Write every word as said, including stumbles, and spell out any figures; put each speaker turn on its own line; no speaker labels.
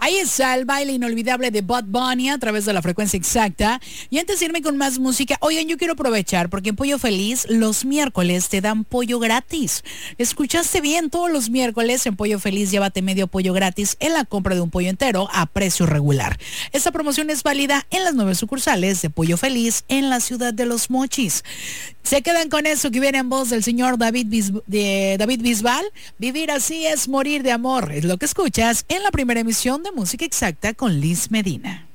Ahí está el baile inolvidable de Bad Bunny a través de la frecuencia exacta. Y antes de irme con más música, oigan, yo quiero aprovechar porque en Pollo Feliz los miércoles te dan pollo gratis. Escuchaste bien, todos los miércoles en Pollo Feliz llévate medio pollo gratis en la compra de un pollo entero a precio regular. Esta promoción es válida en las nueve sucursales de Pollo Feliz en la ciudad de Los Mochis. Se quedan con eso que viene en voz del señor David, Bis de David Bisbal. Vivir así es morir de amor. Es lo que escuchas en la primera emisión de Música Exacta con Liz Medina.